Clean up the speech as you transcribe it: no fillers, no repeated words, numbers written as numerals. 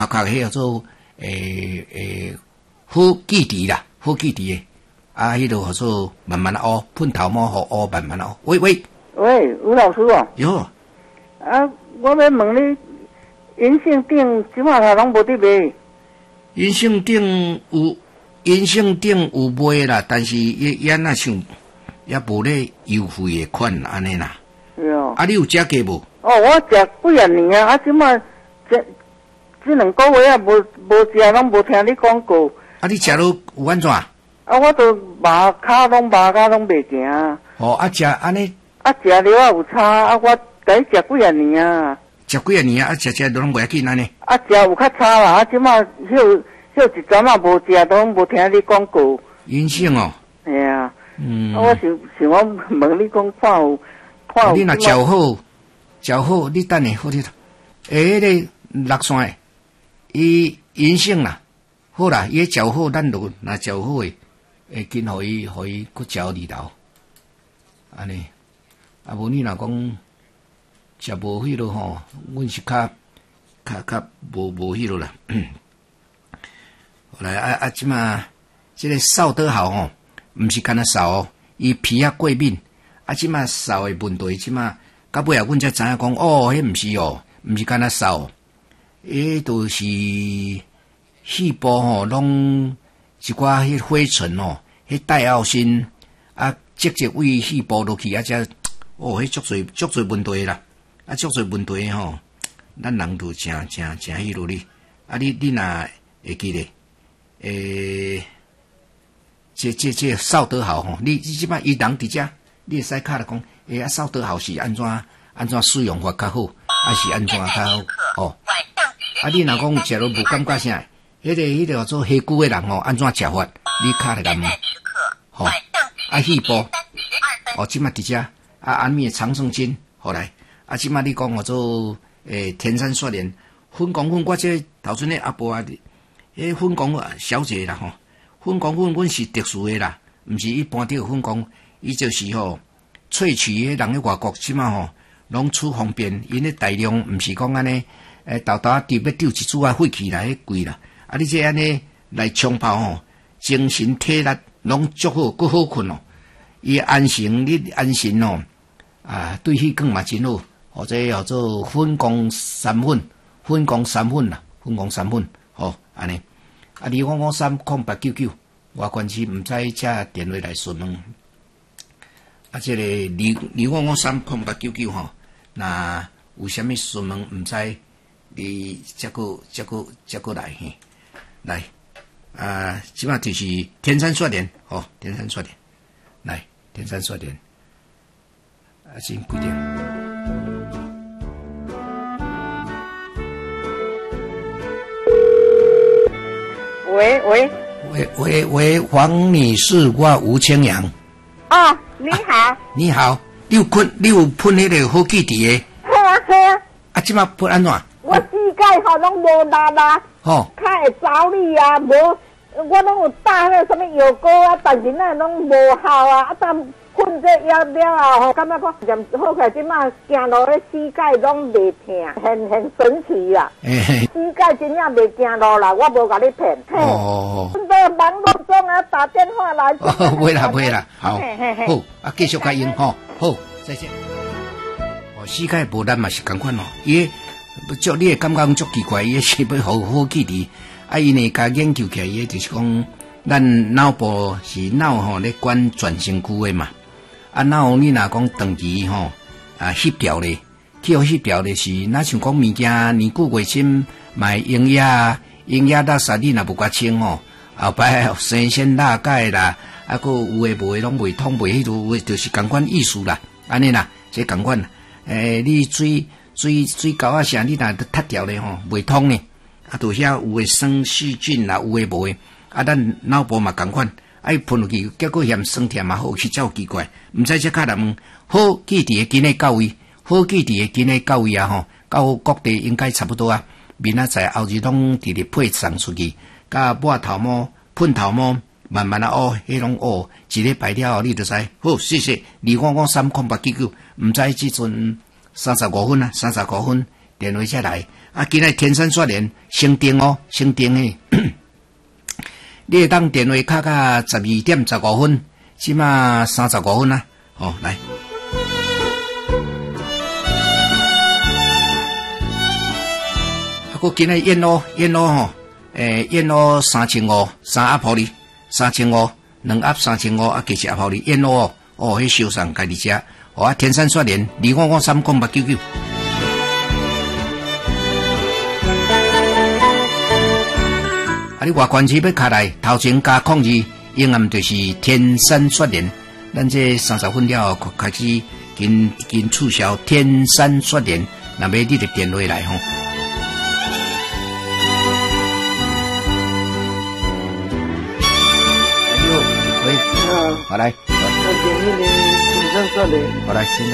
头壳迄叫做好记忆啦，好记忆诶。啊，迄个叫做慢慢学，喷头毛和学慢慢学。喂， 吴老师哦。 哟。 啊，我要问你，银杏顶即马他拢无得卖。 银杏顶有卖啦，但是也那像也无咧优惠的款安尼啦。 哟。 啊，你有食过无？ 哦，我食几啊年啊，即马这两个月啊，无食，拢无听你广告。 啊，你食了有安怎？ 啊，我都麻骹拢袂行。 哦，啊，食安尼。 啊，食了啊有差，啊，我甲伊食几啊年啊。 食几啊年啊，食拢袂要紧安尼。 啊，食有较差啦，啊，即马休一阵啊无食，都无听你广告。 银杏哦。 系啊。我想问你讲看有。 你若嚼好，你等下好啲。迄个落山，伊银杏啦，好啦，伊嚼好，咱就若嚼好诶，会紧互伊搁嚼里头，安尼。啊，无你若讲食无迄落吼，阮是较无迄落啦。后来即马即个扫得好吼，毋是干那扫哦，伊皮啊过敏，啊即马扫诶问题，即马到尾啊，阮才知影讲哦，迄毋是哦，毋是干那扫，迄都是细胞吼，拢一寡迄灰尘哦，迄带奥辛啊，积为细胞落去啊，才哦，迄足侪问题啦，啊，足侪问题吼，咱人都真迄落哩，啊，你若会记咧，这扫得好吼，你即摆伊人伫遮，你会使卡来讲，扫得好是安怎使用法较好，还是安怎较好？哦，啊，你若讲食落无感觉啥，迄个叫做黑久的人吼，安怎食法？你卡来甲问，吼，啊，细胞，哦，即摆伫遮，啊，安眠长生津，后来，啊，即摆你讲叫做天山雪莲，粉公粉，我这头先阿婆啊，粉公小姐啦吼。粉公粉，阮是特殊的啦，毋是一般的粉公，伊就是吼萃取迄人咧外国即马吼，拢处方便，因咧大量，毋是讲安尼，豆豆啊，要丢一株啊，废弃来迄贵啦。啊，你这安尼来冲泡吼，精神体力拢足好，佫好困哦。伊安神，你安神哦，啊，对血管嘛真好，或者叫做粉公三粉啦，粉公三粉，吼，安尼。啊，2553899，我关系毋知遮电话来询问。啊，这个2553899吼，那有啥物询问毋知，你则个来嘿，来啊，即马就是天山雪莲，哦，天山雪莲，来天山雪莲，啊，先几点？喂，黄女士，我吴清扬。 哦，你好。 你好，你有喷迄个好记伫诶？ 好啊。 啊，即马喷安怎？ 我膝盖吼拢无力啦。 吼。 较会走你啊，无我拢有打迄个什么药膏啊，但是那拢无效啊。啊，但喷这药了啊，吼，感觉讲好起即马行路咧膝盖拢袂痛，很神奇啦。膝盖真正袂行路啦，我无甲你骗。 哦。 在网络中啊打电话来。 袂啦，好，好，啊，继续开用吼，好，再见。哦，膝盖无力嘛是共款哦，伊足你会感觉足奇怪，伊是要好记伫，啊，伊呢甲研究起来，伊就是讲，咱脑部是脑吼咧管全身躯的嘛，啊，脑你若讲长期吼啊翕调咧，去互翕调咧是，若像讲物件年久月深，买营养垃圾你若无甲清吼。后摆生鲜辣钙啦，啊，佫有诶无诶拢袂通，袂迄度，就是共款意思啦，安尼啦，即共款。你水沟啊啥，你若脱掉咧吼，袂通呢。啊，就遐有诶生细菌啦，有诶无诶，啊，咱脑部嘛共款，啊，喷落去，结果嫌酸甜嘛好，去照奇怪，毋知即卡来问，好记伫诶今日到位，好记伫诶今日到位啊吼，到各地应该差不多啊，明仔载后日拢直直配送出去。甲抹头毛、喷头毛，慢慢啊迄种一礼拜了后你就知。好，谢谢。2553899，毋知即阵35分电话才来。 啊，今仔天山雪莲升定哦，升定嘿。你会当电话卡到12点15分，即马35分啊。哦，来。啊，佮今仔燕窝吼，燕窝3500，3鸭泡哩，3500，2鸭3500，啊，加一鸭泡哩，燕窝哦，哦，迄烧送家己食。哦，啊，天山雪莲25530899。啊！你外关系要卡来，头前加02，英文就是天山雪莲。咱这30分了后开始跟促销天山雪莲，那么你就电话来吼。哎呦，喂，好来， 那点那个天山雪莲， 好来，